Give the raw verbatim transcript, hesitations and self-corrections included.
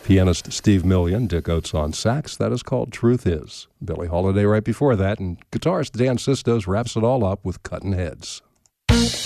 Pianist Steve Million, Dick Oates on sax. That is called Truth Is. Billie Holiday right before that, and guitarist Dan Sistos wraps it all up with Cutting Heads.